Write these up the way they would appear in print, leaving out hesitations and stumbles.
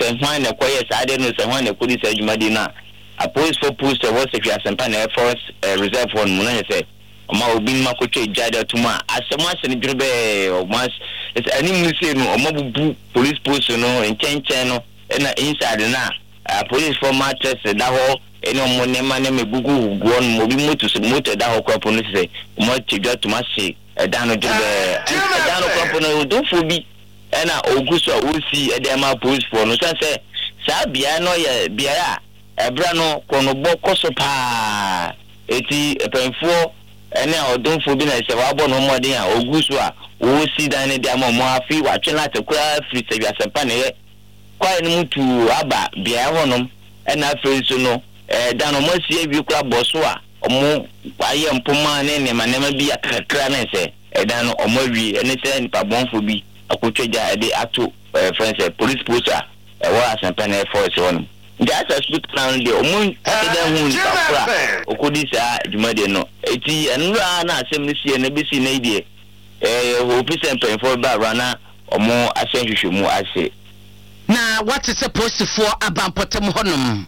say when the quiet I didn't say when the police say Jumadina a police for post was if you are some Air Force reserve one Muna say Oma Obin Makoche Jada Tuma as so much in Drube or once it's any Muslim or Mobu police post in channel and inside now police for matches that whole any money me bugu one mobi moto motor that whole company say much to Masi a down do for me and Augusto will see a damn police for no say Sabia no ya bia Ebrano konobo kosopa eti epenfo ene odon fo bi na se wa bo no modern a ogusu a wo si dan ne dia mo afi wa twena tekura free se bia sempa ne kwa ni mutu aba bia honom ena free so no dan no mo si abi kura boso a omo aye mpoma ne ne manema bi akakra na se dan no omo wi ene se nipa bonfo bi akotwaja de ato friends police poster wa sempa ne force honom that's a speak now the omun eden hu takura okodisa jumade no eti enura na asem na bisi na idie opisen pen for ba rana omo asenhwehwe mu ase na what is supposed for abampotem honum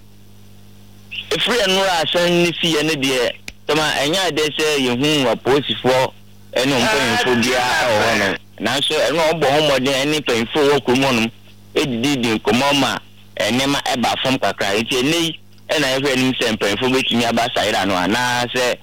free enura asen nisi ne de tama enya de se yehu aposifo ene mpenfo bia hono na so eno obo homoden ene penfo wo kromonum edidi komoma enema eba fom kakra enti nei ena ehwe nim se mpenfo betimi aba saira no ana se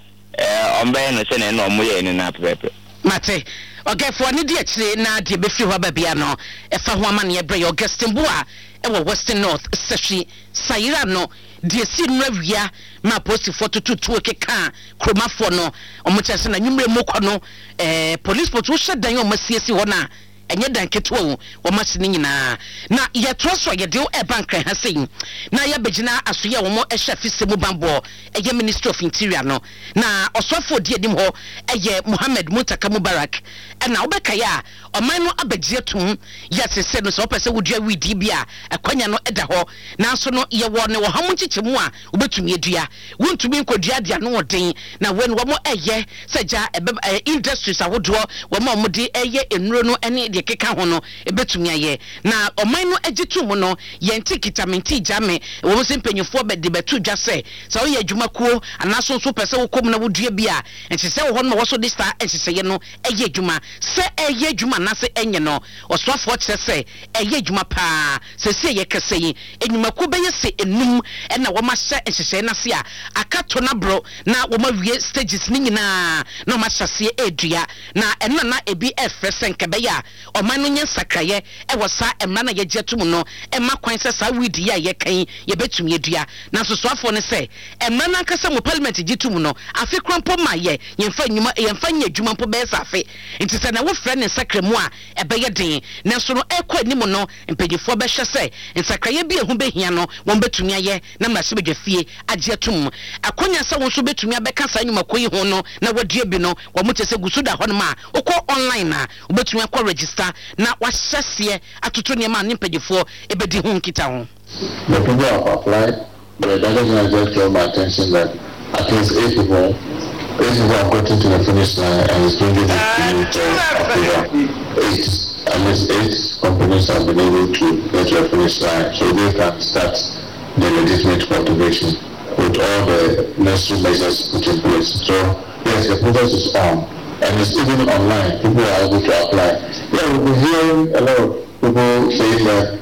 ombe no se na no moye ni na pepe mate ogefo ne de akire na de befi ho babia no efa ho amane ebre Augustin Boa ewo Western North Seshi saira no de si nwawia ma post photo tutu okeka kromafo no omochese na nwumre mokọ no police port wo hyedan o masiesi ho na enye dan ketwo wo machine nyina na ye troso ye de e bank ha sei na ya begina asoye wo mo ehwe fisemu bambo eye Ministry of Interior no na osofo de edim ho eye Mohammed Muntaka Mubarak na obeka ya oman no abagie tum yesese no so pese wodua widi bia akwanya no eda ho na so no ye wo ne wo hamu chichemu a obetumi edua wontumi nkodua dia no woden na wen wo mo eye seja industries awodo wo mo de eye enuro no ene de keka ho no ebetumi aye na oman no agitum no yenti kitamenti jame wo se mpanyufo be de betu dwa se so ye adwumakuo anaso so pese wo kom na wodua bia entise wo ho no wo so de star entise ye no eye adwuma se eye adwuma na se enye no osofo kyese eye adwuma pa se ye kese yi enwumakuo be ye se enum na wo ma hye entise na se a akato na bro na wo ma wie stages ni nyina na ma hyase edua na enna na ebi efresen kebe ya oman no nya sakraye wosa emra na ye jetum no ema kwan se sa widi ya ye kan ye betumi edua na sosoafo ne se emra na nkasa mo parliament jitum no afi krompo ma ye yemfa nyuma yemfa nya adwuma mpo be sa afi nti se na wo frɛ ne sakremu a ebe ye den na so no ekɔ anim no mpagifo be hwɛ se nsakraye bi ehu behia no won betumi aye na mrase bedwafie ajetum akonya se won so betumi abeka sa nyuma koyi ho no na wadua bi no wo mo tese gusuda ho no ma ukɔ online na wo betumi akɔ register na wahyɛseɛ atoto niema ne mpagifo ebedi ho nkita ho. The people have applied, but it doesn't just draw my attention that at least 8 people have gotten to the finish line and it's bringing it to approval. 8, at least 8 companies have been able to get to the finish line so they can start the legitimate cultivation with all the necessary measures put in place. So yes, the process is on. And it's even online. People are able to apply. Yeah, we've been hearing a lot of people saying that,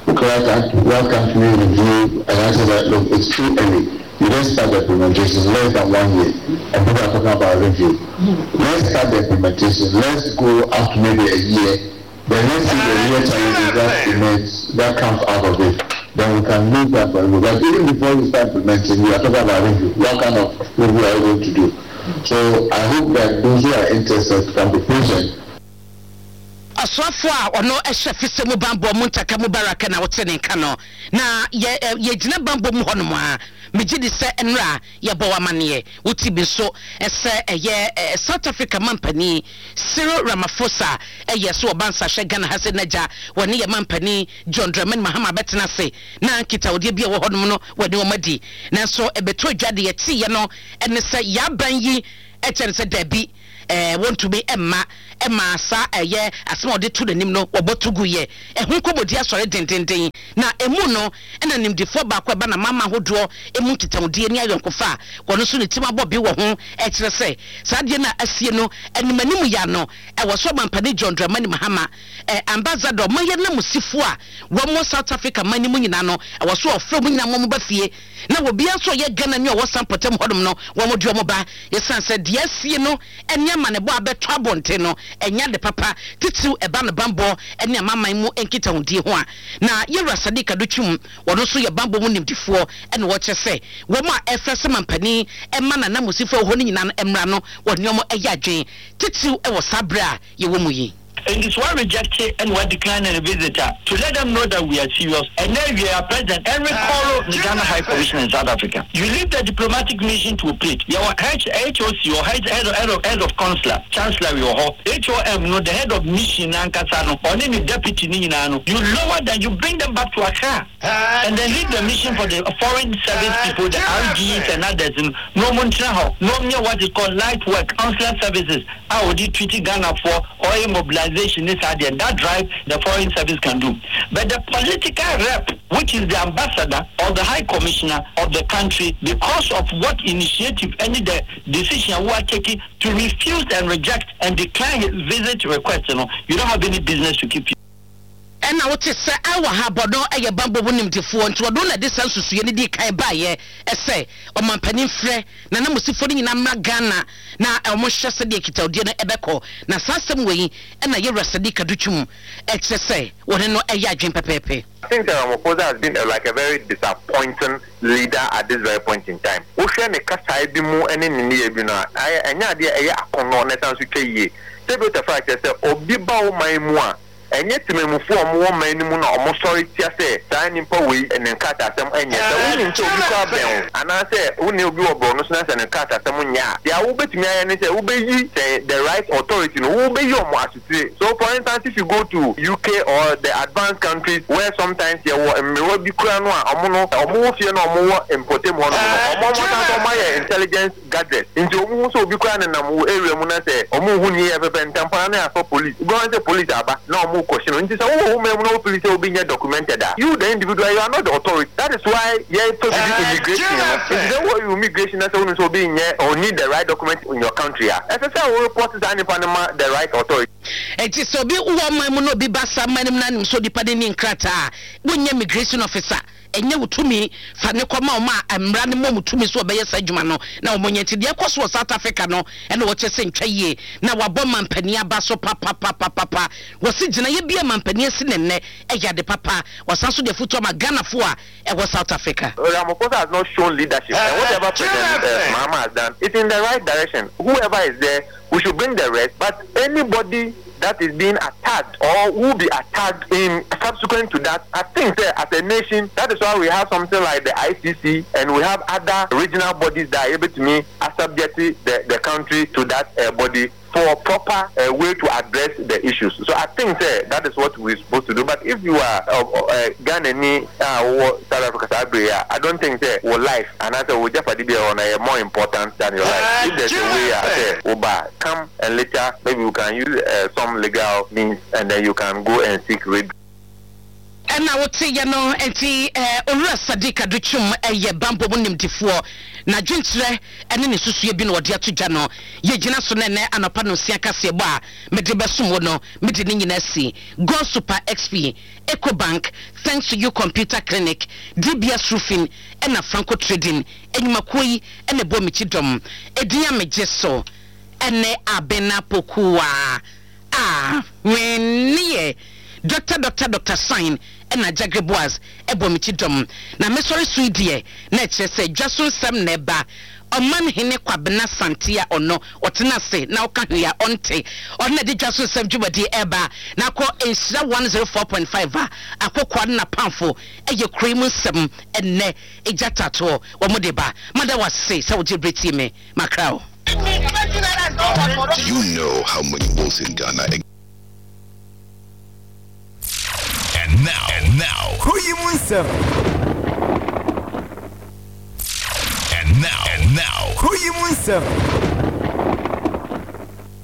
why can't we review? And I said that, look, it's too early. You don't start the implementation less than 1 year. And people are talking about review. Let's start the implementation. Let's go after maybe a year. Then let's see the real challenges that comes out of it. Then we can move that for review. But even before we start implementing, we are talking about review. What kind of review are we going to do? So I hope that those who are interested can be patient. Aswafo a ono ehwe fisemu bambo Muntaka Mubarak na wotene nka no na ye gina bambo mu hono a megidi se enra ye bo wamane wuti bi so ese eye South Africa mampani Cyril Ramaphosa eye so obansa hwe Ghana hase naja woni ye mampani John Dramani Mahama betena se na nkita odi bia wo hono no woni omadi na so ebeto adwade ye ti ye no ene se ya ban yi echere se dabi want to be Emma sa eye asema ode to the nim no obotugu ye ehun komodi asore dendenden na emu no ena nimdifo ba kwa ba na mama hodo emu titamde ni ayonkofa kono so ne tima bobi wo ho e kire se saade na asie no animanim ya no e wo so mampane John Dramani Mahama ambassador maye na musifo a wo mo South Africa manimu nyina no e wo so ofro mu nyina mo ba fie na wo bia so ye Ghana ni wo sampotem hodom no wo mo duo mo ba yesan se de asie no enya ma ne bo abeto abonte no enya de papa titiu eba ne bambo ene amaman mu enkita hodi ho a na Yewura Sadiq Aduchum wono so ye bambo mu nimdifo ene wo chese wo ma efrese mampani ema na musifo ho ni nyina no emra no wo ne omo eya adwen titiu e wo sabra ye wo mu yi. And it's one rejected and one decline and a visitor to let them know that we are serious. And then we are President Henry Koro, the Ghana High Commissioner in South Africa. You leave the diplomatic mission to a plate. Your HOC, your head of consular, Chancellor, your HOM, no, the head of mission, Nankasano, or any deputy Ninano. You lower them, you bring them back to Accra. And then leave the mission for the foreign service people, the RGs and others. No Montreal, no near what is called light work, consular services. I would treat Ghana for oil mobilization. Is idea that drive the foreign service can do, but the political rep, which is the ambassador or the high commissioner of the country, because of what initiative any the decision we are taking to refuse and reject and decline his visit request, you don't have any business to keep you. And now what is say our habodo eye bambo wonim tifo nto do na desansusu ye ne di kan ba ye ese o mampanin frɛ na na musifo ni nyina mra Ghana na o mo hwese de kitawde na ebekɔ na sasem wei na Yewura Sadiq Aduchum ekse wone no eye adwen pepepe. I think that Ramaphosa has been like a very disappointing leader at this very point in time. O hwɛ ne kasa bi mu ene ne ye bi na anya de eye akono na sansu tweye sebe to fact say obi ba o man mu a enye timemufo omo man ni mu na omo sorry tia say saa nimpa we en nkata asem enye say woni nti obi kwa ben ana say woni obi obo no so na say nkata asem nya dia wo betimi aye ne say wo be yi say the right authority no wo be yi omo asute. So for instance, if you go to UK or the advanced countries where sometimes you wo bi kura no a omo no omo fie no omo wo importem ho no omo mo my intelligence gadgets nti omo so obi kura ne nam wo area mu na say omo hu ni e pepe ntampa na for police go on say police aba na omo question nti say wo no police obi nya documented that you the individual, you are not the authority. That is why you to immigration if what you immigration na say you so be nya or need the right document in your country as I say we report is any panama the right authority. It is so be wo man mu no bi basa manim na nim so di pade ni nkrata wo nya immigration officer enye wutumi fa ne koma o ma amra ne mo mutumi so obeye sadwuma no na o monye ti de ekoso South Africa no ene wo chese ntwaye na wabo mampani aba so papa wo si gina ye bia mampani asi nenne eya de papa wasanso de futu ma Ghana fo a e wo South Africa. Ramaphosa has not shown leadership and whatever President Mahama has done it's in the right direction. Whoever is there, we should bring the rest, but anybody that is being attacked or will be attacked in subsequent to that, I think as a nation, that is why we have something like the ICC and we have other regional bodies that are able to subject the country to that body for a proper way to address the issues. So I think that is what we're supposed to do. But if you are Ghanaian or South Africa, I don't think your life and I say we just be more important than your life. If there's a way I say, come and later maybe we can use some legal means and then you can go and seek redress. And I would say, you know, Owura Sadiq Aduchum ye bambo munim tifo na dwintre ene ne susu ye bi no ode atoja no ye gina so ne anapa no sia kase ba me de besum wo no me de ne nyina si Go Super XP Ecobank thanks to you computer clinic DBS roofing ena Franco trading enyumakoi ene bo michidom edinya mejeso ene abena pokuwa when Dr. Sign and a Jagreboas, Ebomichidom. Na mesori suidie, nature say, Jason Sam Neba, a man hine kwabena Santia or no, what na say, now can we are on te, or Nedi Jason Sam Jubadi Eba, now call a 104.5, a quadna poundful, a your cream 7 and ne, a jatato, or Modeba. Mother was say, so would you breathe me, Macau. Do you know how many wolves in Ghana? And now, who you Munsem? And now, who you Munsem?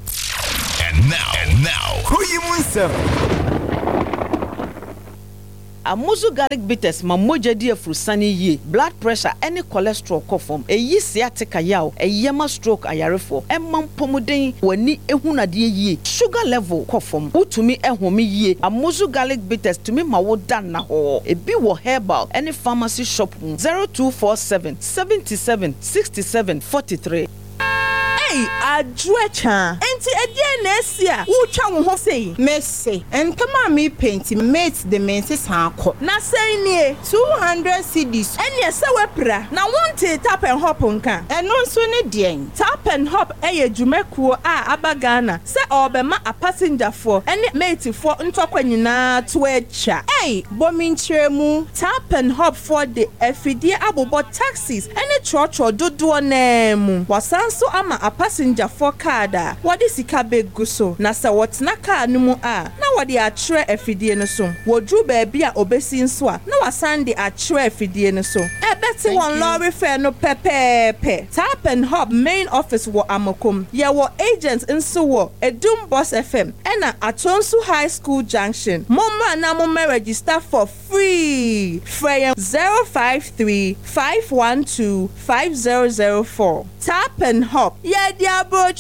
Amuzu garlic bitters ma moja di afrusani ye blood pressure any cholesterol kofom eyi sciatica yaw eyema stroke ayarefo emam pomuden wani ehunade ye sugar level kofom utumi ehome ye Amuzu garlic bitters tumi ma wo dan na ho ebi wo herbal any pharmacy shop 0247 77 67 43. Hey, Adwecha. Enti edie na esia. Wo twa wo ho sei. Messi. Entama me paint mate the menses hanko. Na sei nie 200 cedis. Enya se wepra. Na wonte tap and hop nka. Eno nso ne den. Tap and hop eye dwumekuo a abagana. Se obema a passenger for ene mate for ntokwa nyina to echa. Hey, bomi nkyeremu. Tap and hop for the efidie abobo taxis ene chocho dodo na mu. Wasanso ama a passenger for kada. What is sika begu so? Na sa wotna car no mu a. Na wode atwere afidie no so. Wodru baabi a obesi nso a. Na wasande atwere afidie no so. Ebeti won lorry fare no pepepe. Tap and hop main office wo Amokom. Ye wo agents nso wo Edum Boss FM. Ena Atonsu High School Junction. Momma na mo register for free. Frey 053 512 5004. Tap and hop. Yeah, diabo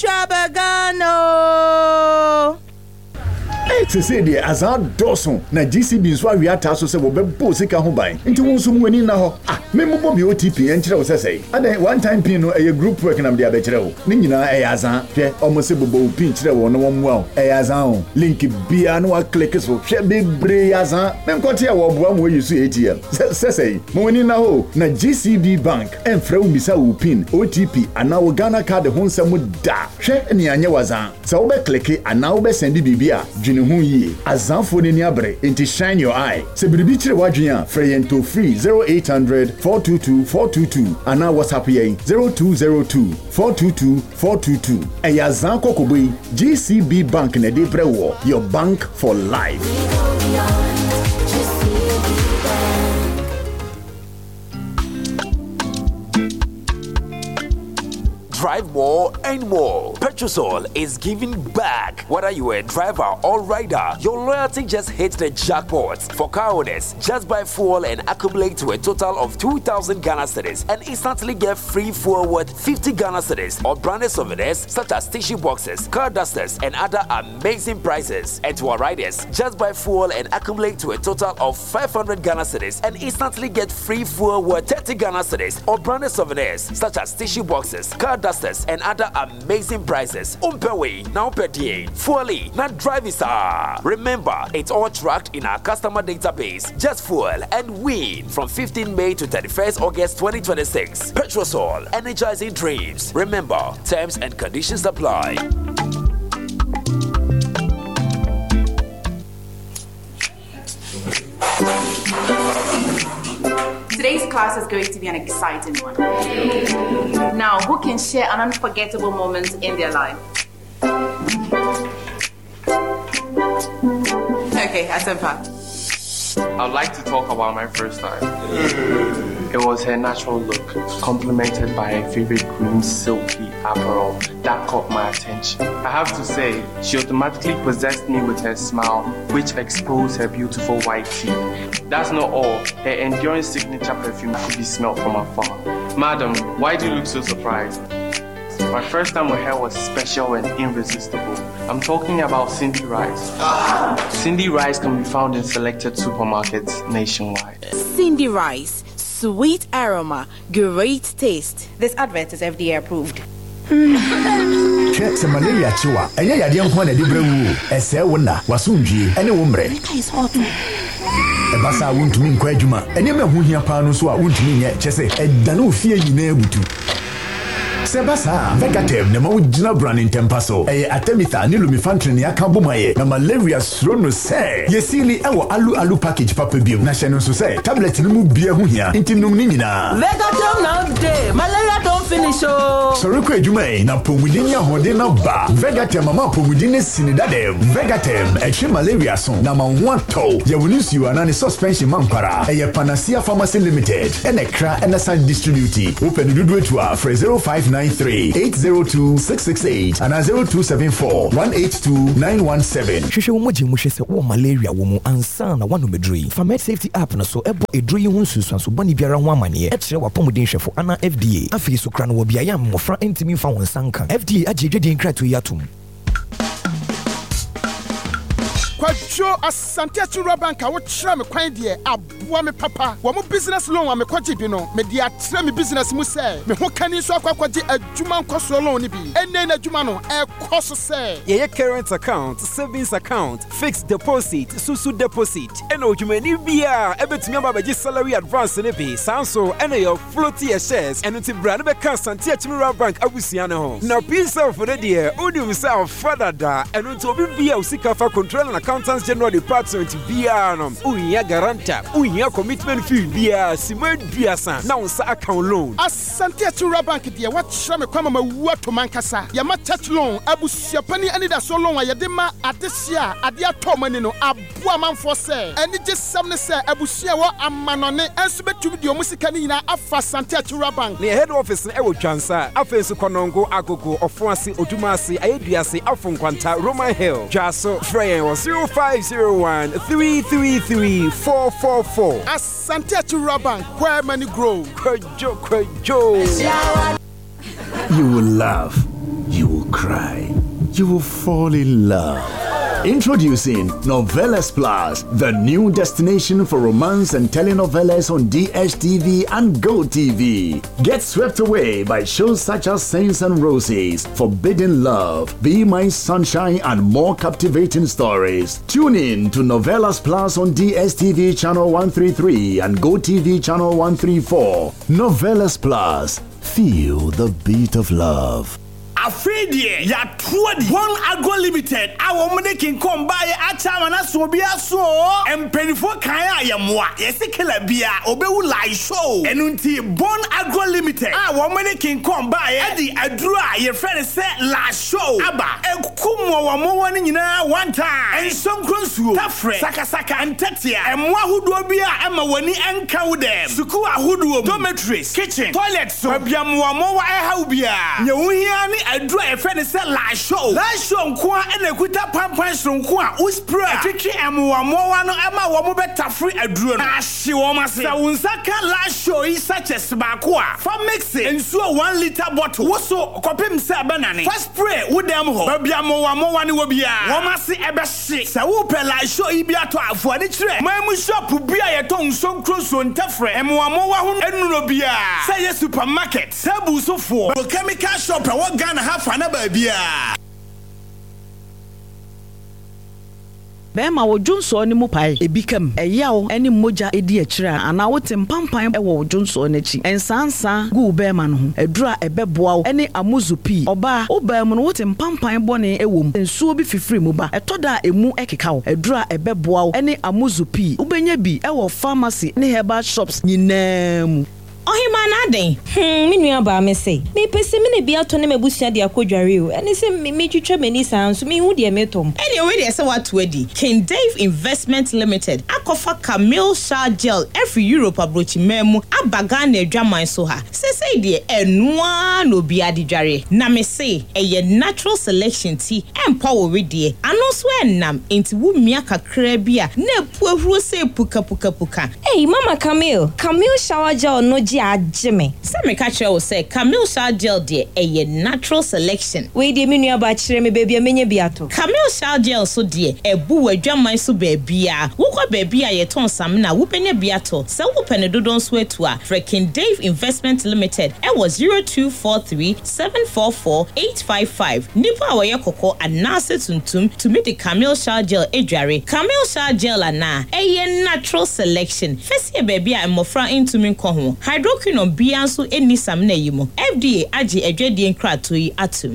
chabagano. To say the Azad Dawson, na GCB so we are so say we be sika ho ban. Nti won so mwani na ho. Memo bobi OTP en kire wo say. Ade one time pin no a group work na be kire wo. Ni nyina e azan. Hwe omo se bobo pin kire wo no wo mwa. E azan link bia no wa click so. Hwe bebre azan. Mem ko tie wo boa mo yusu ATM. Say mwani na ho na GCB Bank en fra wo misa wo pin OTP ana wo Ghana card ho nsam da. Hwe ni anye wazan. Sa wo be click ana wo be send bibia. Azanfo ni abre into shine your eye. Se biribi kire wadwen a free to free 0800 422 422 ana WhatsApp yen 0202 422 422. Azan kokoboy GCB Bank na de brewo your bank for life. Drive more and more. Petrosol is giving back. Whether you are a driver or rider, your loyalty just hits the jackpot. For car owners, just buy fuel and accumulate to a total of 2,000 Ghana cedis and instantly get free fuel worth 50 Ghana cedis or branded souvenirs such as tissue boxes, car dusters, and other amazing prizes. And to our riders, just buy fuel and accumulate to a total of 500 Ghana cedis and instantly get free fuel worth 30 Ghana cedis or branded souvenirs such as tissue boxes, car dusters, and other amazing prizes. Umpewe, now per day. Fully, not driving sir. Remember, it's all tracked in our customer database. Just fuel and win from 15 May to 31st August 2026. Petrosol, energizing dreams. Remember, terms and conditions apply. Today's class is going to be an exciting one. Now, who can share an unforgettable moment in their life? Okay, Asempa. I'd like to talk about my first time. It was her natural look, complemented by her favorite green silky apparel that caught my attention. I have to say, she automatically possessed me with her smile, which exposed her beautiful white teeth. That's not all. Her enduring signature perfume could be smelled from afar. Madam, why do you look so surprised? My first time with her was special and irresistible. I'm talking about Cindy Rice. Cindy Rice can be found in selected supermarkets nationwide. Cindy Rice, sweet aroma, great taste. This advert is FDA approved. Check some malaria chiwa. Anya yadi nko na dibre wu. Ese wona wasundwie ene wo mre. It's hot. Ebasa wuntumi nkɔ adwuma. Ene ma hu hia pa no so a wuntumi nye kyese edane ofie nyina ebutu. Sebasa, Vegatem, Nemo Gina Brand in Tempaso, Atemitha, Nilumifantrin, Yakabumaye, na malaria srono say, Yesili, our alu package papa bill, National Society, tablet Numu Bia Hunia, Intinum Nina. Vegatem now day, malaria don't finish oh. Soroko ejuma na pomudini ahode na ba. Vegatem mama pomudini sinidadem. Vegatem eche malaria son na manwato. Ye wunisi anani suspension mampara. Eye Panacea Pharmacy Limited. Enekra NSI distributi. Open dudu to for 0593 802 668 and 0274 182 917. Shushe umoji mushese wo malaria wo mu ansa na wanu medri. For Med Safety app na so ebo edri hu nsusu boni biara ho amane. Etre wa pomudin hwefo ana FDA. Afi so kra no wo bia ya mmofra entimi fa won sanka. FDA agedwedin krato yatum. Kwajo asante achura bank a wo kyerɛ me kwan de aboa me papa wo mo business loan a me kwaje bi no me de atre me business mu sɛ me ho kani so akwaje adwuma nkoso loan ni bi enne na adwuma no ekoso sɛ ye current account, savings account, fixed deposit, susu deposit eno adwumani bia ebetumi ababaji salary advance ne bi sanso eno your floaty shares eno ti bra ne be kan asante achura bank abusia ne ho na pisa for the dear odi himself father da eno to obi bia usika fa control na Accountants General Department BR unya garanta unya commitment fee BR Simon Biasa na unsa account loan Asante Achura Bank de what shame kwama mawu to mankasa ya ma church loan abusuapani ani da so loan ayede ma adesia ade atomani no aboa manfo se ani jesam ne se abusua wo amanone enso betumi de omusika ni na afa Asante Achura Bank ne head office e wo twansa afenso konongo agogo ofoase odumase ayeduase afonkwanta Roman Hill Jaso Freyen was 0501 333 444. Asante Achura Bank, where money grow. You will laugh, you will cry, you will fall in love. Introducing Novelas Plus, the new destination for romance and telenovelas on DSTV and GoTV. Get swept away by shows such as Saints and Roses, Forbidden Love, Be My Sunshine, and more captivating stories. Tune in to Novelas Plus on DSTV channel 133 and GoTV channel 134. Novelas Plus, feel the beat of love. Afredie ya tuadi One Agro Limited awo mde kin kom baye achama na so bia so empenifo kan ayamwa yesekela bia obewu live show enunti One Agro Limited awo mde kin kom baye adi aduru a ye friend say live show aba ekumo wa mo woni nyina one time ensonkronsuo tafre sakasaka antatia emwa hudo bia ema woni enka wo dem suku ahudo dormitories kitchen toilet so biamwa mo wa eha bia nyewuhia ni adru e fe ne se la show nko a na kuta pampan sonko a uspray atwetwe emwa mowa no ema wo mo betafre adru no ahye wo mase sa unsaka la show yi such as baako a fa mix ensuo 1 liter bottle wo so kopem se banane fa spray wo dem ho babia mowa ne wo bia wo mase ebe hye sa wo pe la show yi bia to afo ani kire mamu shop bia ye ton sonkro so ntafre emwa mowa ho enuro bia say ye supermarket sabu so for chemical shop e wo Ghana hafa na babia Bema wo Junso ni mu pai ebikam eyawo eni moja edi akira ana wote mpampan wo Junso n'achi ensansa gu bema no ho edura ebeboa wo eni amuzupi oba obam no wote mpampan bone ewom ensuo bi fifiri mu ba etoda emu ekeka wo edura ebeboa wo eni amuzupi ubenya bi ewo pharmacy ne herbal shops nyinam Ohima na den me nua ba me say me pese me ne bia to ne mabusua de akodware o ene se me twitwa mani sanso me hu de metom ene we de se what wedi King Dave Investment Limited akofa Camille Shah Gel every Europe abrochi memu abaga na adwaman so ha se de enua no bia de dware na me say eye natural selection tea empower we de ano so enam enti wumia kakra bia na puahuro se puka hey mama Camille Shower Gel no ajime se me ka kire wo se Camille Shah Gel de eye natural selection we de menua ba kire me baby amenye biato Camille Shah Gel so de ebu wadwaman so baabia wo kwa baabia ye ton sam na wo penya biato se wo pene dodon so etu a King Dave Investment Limited e was 0243 744 855 nipa awoye kokko anase tuntum to meet the Camille Shah Gel edware Camille Shah Gel ana eye natural selection fesi baabia emofra intumi nko ho hydroquinone bianso eni sam na yimo FDA agi edwedie nkrato yi atum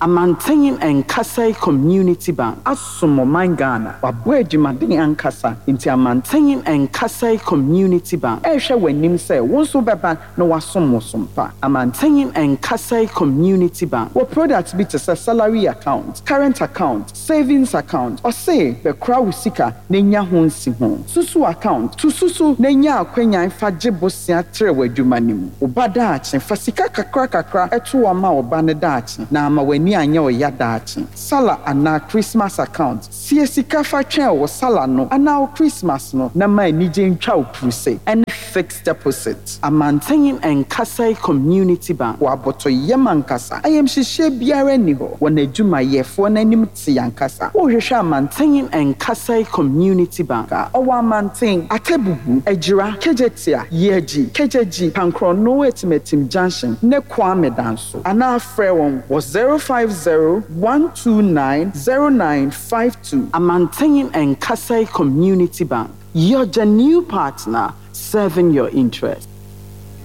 Amantenyin Enkasai Community Bank. Asumo Mangana. Wabwe Jumadini Ankasa. Inti Amantenyin Enkasai Community Bank. Esha wenim se wonso beba no wasomo sompa. Amantenyin Enkasai Community Bank. What products be to say salary account, current account, savings account, or say the crowd usika nenya honsi hon. Susu account, to susu nenya akwenya infa jebosia trewe jumanimu. Obada achi, fasika kakra etu wama obane dachi, na ama weni anya oya dachi. Sala ana Christmas account, siye sika fa chen o sala no, ana o Christmas no, na ma enije ncha upuse, and fixed deposit. Amantenyin Enkasai Community Bank, waboto yemankasa, ayem shishe biare niho, wane juma yefo na nimti yankasa. Ohesha Amantenyin Enkasai Community Bank, owa Amantenyin, atebubu, ejira, kejetia, yeji, kejeji, pankrono etimetim junction, ne kwame danso. Ana frewon was 050-129-0952. Amantenyin Enkasai Community Bank. You're the new partner serving your interest.